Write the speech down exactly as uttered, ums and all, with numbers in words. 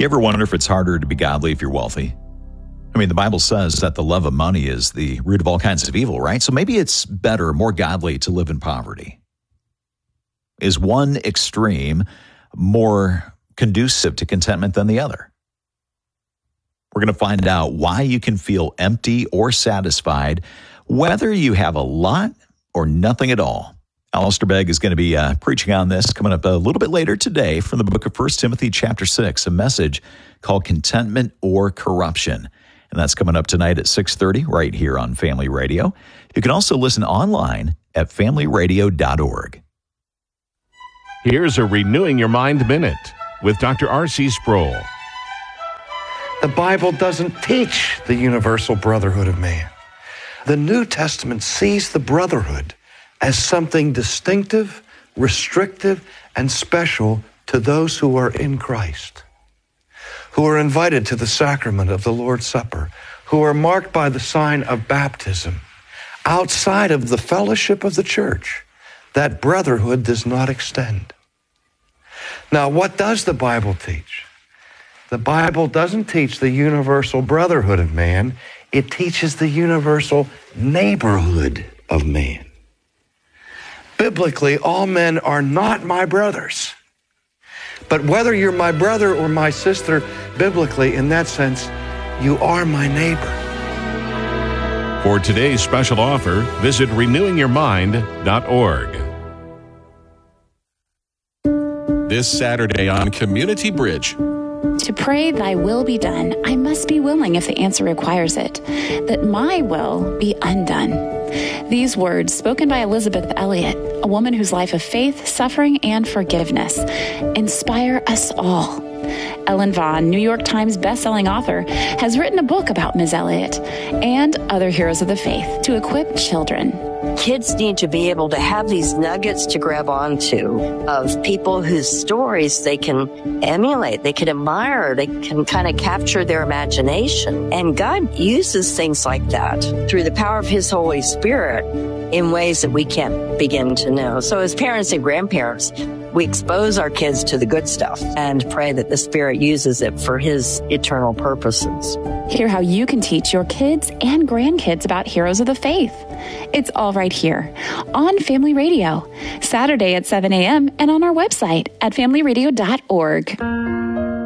You ever wonder if it's harder to be godly if you're wealthy? I mean, the Bible says that the love of money is the root of all kinds of evil, right? So maybe it's better, more godly to live in poverty. Is one extreme more conducive to contentment than the other? We're going to find out why you can feel empty or satisfied, whether you have a lot or nothing at all. Alistair Begg is going to be uh, preaching on this coming up a little bit later today from the book of First Timothy chapter six, a message called Contentment or Corruption. And that's coming up tonight at six thirty right here on Family Radio. You can also listen online at family radio dot org. Here's a Renewing Your Mind Minute with Doctor R C Sproul. The Bible doesn't teach the universal brotherhood of man. The New Testament sees the brotherhood as something distinctive, restrictive, and special to those who are in Christ, who are invited to the sacrament of the Lord's Supper, who are marked by the sign of baptism. Outside of the fellowship of the church, that brotherhood does not extend. Now, what does the Bible teach? The Bible doesn't teach the universal brotherhood of man. It teaches the universal neighborhood of man. Biblically, all men are not my brothers. But whether you're my brother or my sister, biblically, in that sense, you are my neighbor. For today's special offer, visit renewing your mind dot org. This Saturday on Community Bridge. To pray thy will be done, I must be willing if the answer requires it, that my will be undone. These words, spoken by Elizabeth Elliot, a woman whose life of faith, suffering, and forgiveness, inspire us all. Ellen Vaughn, New York Times bestselling author, has written a book about Miz Elliot and other heroes of the faith to equip children. Kids need to be able to have these nuggets to grab onto of people whose stories they can emulate, they can admire, they can kind of capture their imagination. And God uses things like that through the power of His Holy Spirit in ways that we can't begin to know. So as parents and grandparents, we expose our kids to the good stuff and pray that the Spirit uses it for His eternal purposes. Hear how you can teach your kids and grandkids about heroes of the faith. It's all right here on Family Radio, Saturday at seven a.m. and on our website at family radio dot org.